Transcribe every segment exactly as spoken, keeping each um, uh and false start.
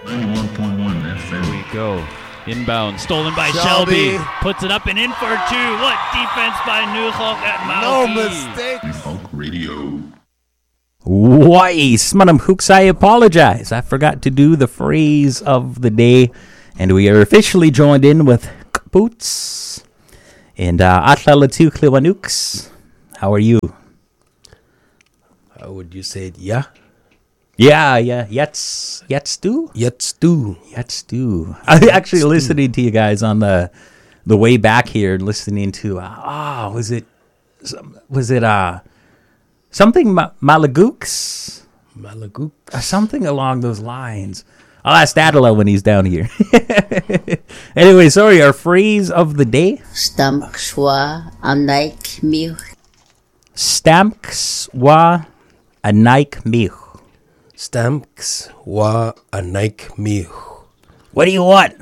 ninety-one point one F M. Here we go. Inbound, stolen by Shelby. Shelby. Puts it up and in for two. What defense by Newhook at No Mauki. mistake. Hulk Radio. Why, Smanum Hooks, I apologize. I forgot to do the phrase of the day. And we are officially joined in with Boots and uh, Atlalatu Kliwanooks. How are you? How would you say it? Yeah? Yeah, yeah. Yets, yets do? Yet do. Yets do. I was actually listening to you guys on the the way back here and listening to, uh, ah, was it, was it, uh, something Ma- Malagooks? Malagook. Uh, something along those lines. I'll ask Adela when he's down here. Anyway, sorry, our phrase of the day. Stamkswa anaik miu. Stamks wa anaik miu. Stamks wa anaik miu. What do you want?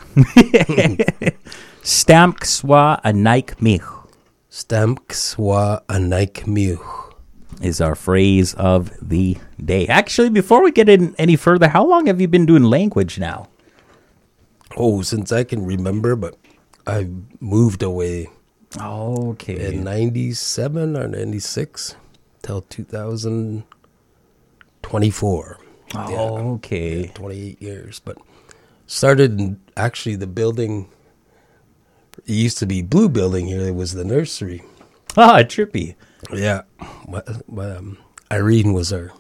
Stamks wa anaik miu Stamks wa anaik miu. is our phrase of the day. Actually, before we get in any further, how long have you been doing language now? Oh, since I can remember, but I moved away Okay. in ninety-seven or ninety-six till two thousand twenty-four. Okay. twenty-eight years, but started in actually the building. It used to be Blue Building here. It was the nursery. Ah, trippy. Yeah, my, my, um, Irene was our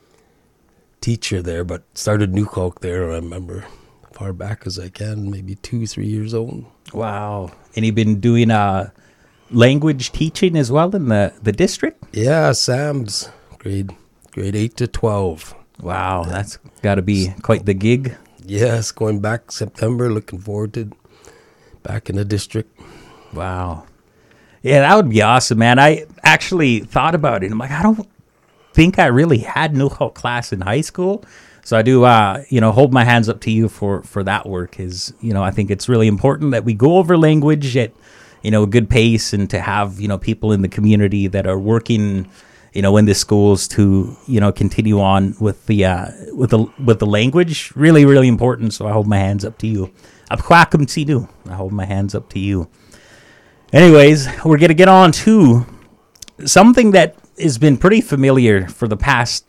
teacher there, but started New Coke there. I remember far back as I can, maybe two, three years old. Wow. And you've been doing uh, language teaching as well in the, the district? Yeah, Sam's grade grade eight to twelve. Wow, that's got to be quite the gig. Yes, going back September. Looking forward to back in the district. Wow. Yeah, that would be awesome, man. I actually thought about it. I'm like, I don't think I really had Newhook class in high school. So I do, uh, you know, hold my hands up to you for, for that work. Is, you know, I think it's really important that we go over language at, you know, a good pace and to have, you know, people in the community that are working, you know, in the schools to, you know, continue on with the, uh, with the, with the language. Really, really important. So I hold my hands up to you. Apquakum Tsidu. I hold my hands up to you. Anyways, we're going to get on to something that has been pretty familiar for the past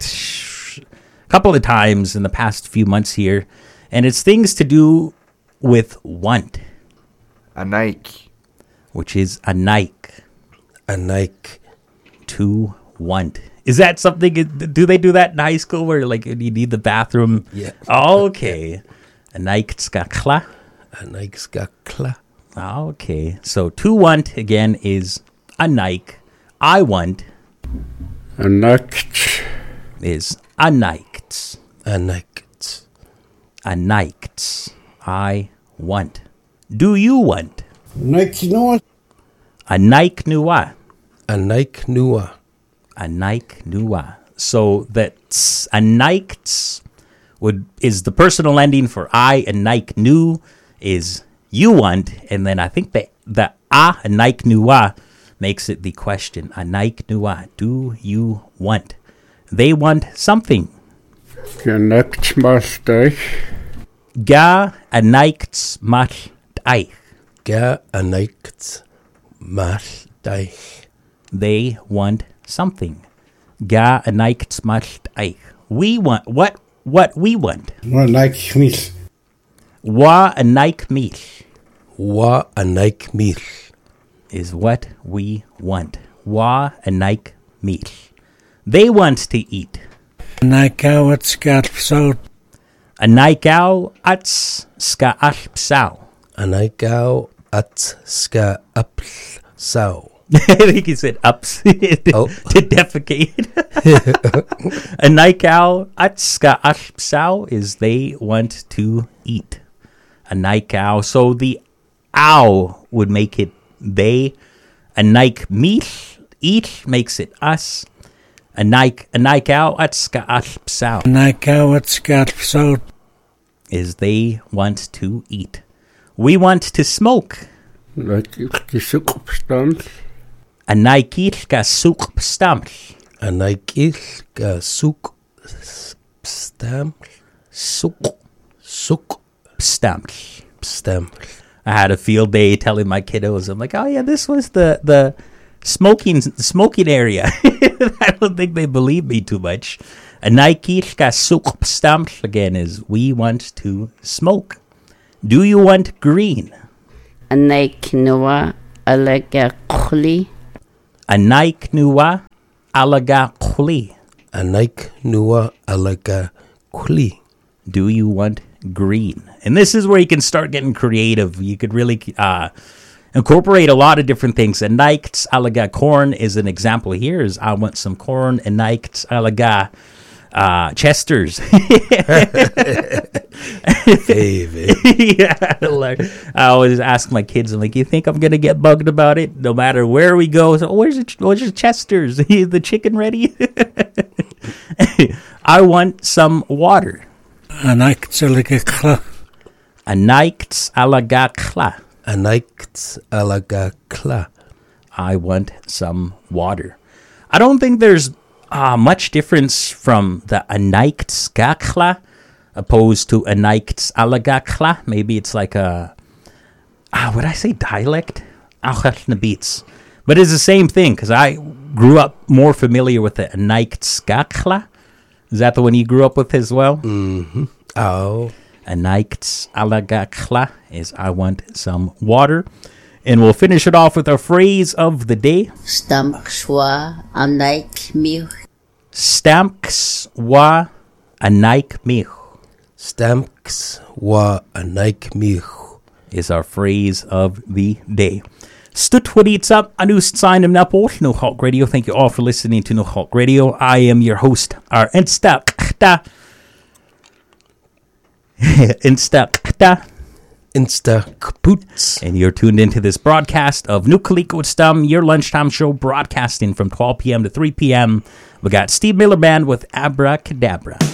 couple of times in the past few months here, and it's things to do with want, A Nike. which is a Nike, A Nike. to want. Is that something, do they do that in high school where like you need the bathroom? Yeah. Okay. A Nike skakla. A Nike skakla. Okay. So to want again is a Nike. I want A Nike. is a Nike. A Nike. A Nike. I want. Do you want? Nike no one. A Nike nua. A Nike Nua. A Nike nua. So that's a Nike would is the personal ending for I, and Nike nu is you want, and then I think the the a, a Nike nua makes it the question. A Nike nua. Do you want? They want something. Your next mustache. Ga a Nike mat I. Ga a Nike Mas Dai. They want something. Ga a Nike mat I. We want what? What we want. No Nike Smith. Wa a Nike meat Wa a Nike Mil. is what we want. Wa a Nike meat. They want to eat. Nike what's got so. A Nikau ats ska alpsau. A Nike at ska up sao. I think he said ups to, Oh. to defecate. A Nikau ats ska alpsau is they want to eat. A Nikau. So the ow would make it they. A Nike meat eat makes it us. A Nike a Nikau ats ska alpsau. Nike what's got so. Is they want to eat. We want to smoke. Like the substance. A Nike ka suk stamp. A Nike ga suk stam. Suk Suk Staml. stem. I had a field day telling my kiddos, I'm like, oh yeah, this was the the smoking smoking area. I don't think they believe me too much. A Nike stamp again is we want to smoke. Do you want green? Anaik Noah Alaga Kuli. A Nike nua alaga kuli. Anaik nua alaga kuli. Do you want green? And this is where you can start getting creative. You could really uh, incorporate a lot of different things. A Nike alaga corn is an example here. Is I want some corn. A Nike alaga uh, Chester's. Favorite. Yeah, like, I always ask my kids, I'm like, you think I'm gonna get bugged about it? No matter where we go, so, oh, where's your, where's your Chester's? The chicken ready? I want some water. Anaik Tsalagakla. A night alagakla. Anaik alaga kla. I want some water. I don't think there's uh, much difference from the anaikts gakla opposed to anaikts alagakla. Maybe it's like a, uh, would I say dialect? Beats. But it's the same thing because I grew up more familiar with the anaikts gakla. Is that the one you grew up with as well? Mm-hmm. Oh. Anaikts alagakla is I want some water. And we'll finish it off with our phrase of the day. Stamkswa Anaik Miu. Stamks wa anaik mich Stamks wa anaik mich is our phrase of the day. Stut what eats up, a new sign of Naples, No Hulk Radio. Thank you all for listening to No Hulk Radio. I am your host, our Insta Insta Insta kapoots. and you're tuned into this broadcast of Nukaliko Stum, your lunchtime show broadcasting from twelve p.m. to three p.m. We got Steve Miller Band with Abracadabra.